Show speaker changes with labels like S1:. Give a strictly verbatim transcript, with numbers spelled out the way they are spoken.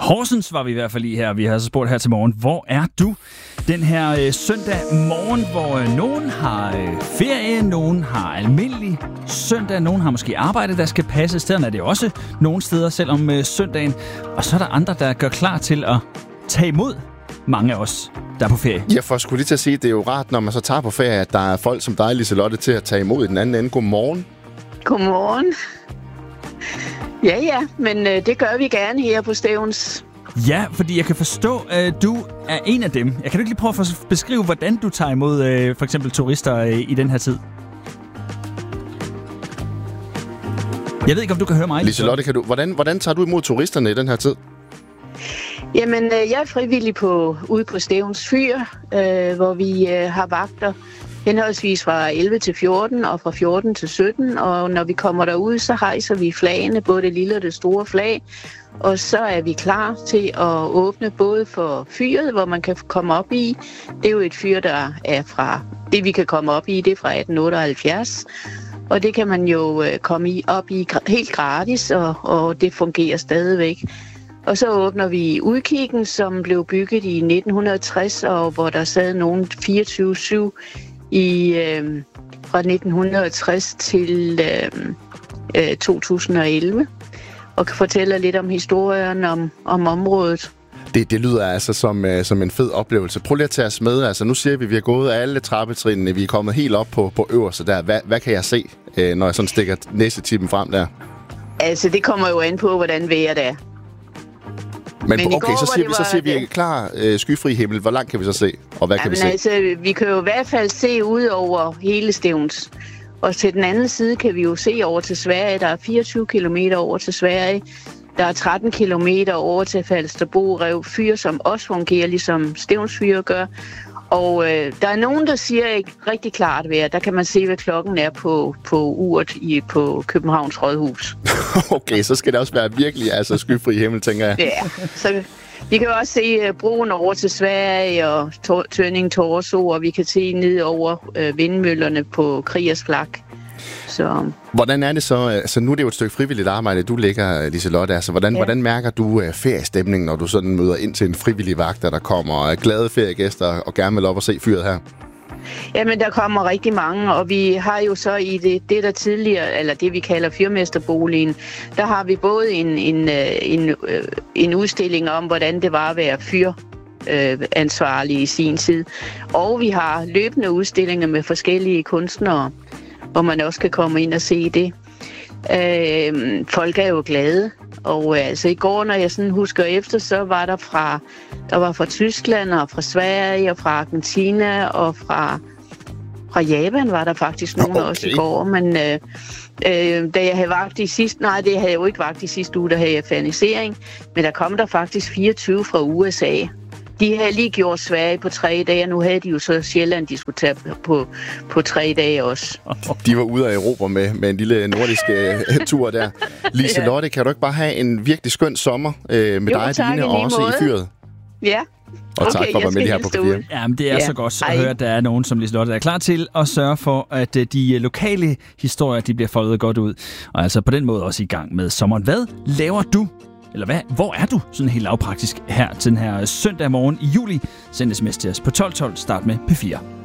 S1: Horsens var vi i hvert fald lige her. Vi har så spurgt her til morgen, hvor er du den her øh, søndag morgen, hvor øh, nogen har øh, ferie, nogen har almindelig søndag, nogen har måske arbejde, der skal passe. Stederne er det også nogle steder, selvom øh, søndagen. Og så er der andre, der gør klar til at tage imod mange af os, der er på ferie.
S2: Ja, for skulle lige til at sige, det er jo rart, når man så tager på ferie, at der er folk som dig, Liselotte, til at tage imod i den anden ende. Godmorgen.
S3: Godmorgen. Ja, ja, men øh, det gør vi gerne her på Stevns.
S1: Ja, fordi jeg kan forstå, at du er en af dem. Jeg kan du ikke lige prøve at beskrive, hvordan du tager imod øh, for eksempel turister øh, i den her tid? Jeg ved ikke, om du kan høre mig.
S2: Liselotte, kan du, hvordan, hvordan tager du imod turisterne i den her tid?
S3: Jamen, øh, jeg er frivillig på, ude på Stevns Fyr, øh, hvor vi øh, har vagter henholdsvis fra elleve til fjorten og fra fjorten til sytten. Og når vi kommer derud, så hejser vi flagene, både det lille og det store flag. Og så er vi klar til at åbne både for fyret, hvor man kan komme op i. Det er jo et fyr, der er fra, det vi kan komme op i, det er fra atten otteoghalvfjerds. Og det kan man jo komme i, op i helt gratis, og, og det fungerer stadigvæk. Og så åbner vi udkiggen, som blev bygget i nitten tres, og hvor der sad nogen fireogtyve syv i, øh, fra nitten tres til øh, øh, to tusind og elleve. Og kan fortælle lidt om historien om, om området.
S2: Det, det lyder altså som, uh, som en fed oplevelse. Prøv lige at tage os med. Altså, nu siger vi, at vi har gået alle trappetrinene. Vi er kommet helt op på, på øverste der. Hvad, hvad kan jeg se, uh, når jeg sådan stikker næsetippen frem der?
S3: Altså, det kommer jo an på, hvordan vejret er.
S2: Men, Men okay,
S3: går,
S2: så siger vi, så siger vi
S3: det...
S2: klar uh, skyfri himmel. Hvor langt kan vi så se? Og hvad
S3: Jamen,
S2: kan vi se?
S3: Altså, vi kan jo i hvert fald se ud over hele Stevns. Og til den anden side kan vi jo se over til Sverige. Der er fireogtyve kilometer over til Sverige. Der er tretten kilometer over til Falsterbo Rev Fyr, som også fungerer, ligesom Stevns Fyr gør. Og øh, der er nogen, der siger ikke rigtig klart vejr. Der kan man se, hvad klokken er på, på uret i, på Københavns Rådhus.
S2: Okay, så skal det også være virkelig altså, skyfri himmel, tænker jeg.
S3: Ja, så vi kan også se uh, broen over til Sverige og tor- Tørning Torso, og vi kan se ned over uh, vindmøllerne på Kriegers Flak. Så.
S2: Hvordan er det så? Altså, nu er det jo et stykke frivilligt arbejde, du lægger, Liselotte. Altså, hvordan, ja. hvordan mærker du uh, feriestemningen, når du sådan møder ind til en frivillig vagt, der kommer uh, glade feriegæster og gerne vil op og se fyret her?
S3: Jamen, der kommer rigtig mange, og vi har jo så i det, det der tidligere, eller det vi kalder fyrmesterboligen, der har vi både en, en, en, en udstilling om, hvordan det var at være fyr. Øh, ansvarlige i sin tid. Og vi har løbende udstillinger med forskellige kunstnere, hvor man også kan komme ind og se det. Øh, folk er jo glade. Og øh, altså i går, når jeg sådan husker efter, så var der fra, der var fra Tyskland og fra Sverige og fra Argentina og fra, fra Japan var der faktisk nogen okay. også i går. Men øh, øh, da jeg havde vagt i sidste, nej, det havde jeg jo ikke vagt i sidste uge, der havde jeg fanisering, men der kom der faktisk fireogtyve fra U S A. De havde lige gjort Sverige på tre dage, og nu havde de jo så Sjælland, de skulle tage på, på tre dage også.
S2: De var ude af Europa med, med en lille nordisk uh, tur der. Liselotte, kan du ikke bare have en virkelig skøn sommer uh, med jo, dig, Dine, og også måde. I fyret?
S3: Ja.
S2: Og okay, tak for at være med her på P fire.
S1: Jamen, det er ja. så godt at høre, at der er nogen, som Liselotte er klar til at sørge for, at de lokale historier, de bliver foldet godt ud. Og altså på den måde også i gang med sommeren. Hvad laver du? Eller hvad? Hvor er du sådan helt lavpraktisk her til den her søndag morgen i juli? Send sms til os på tolv tolv. Start med P fire.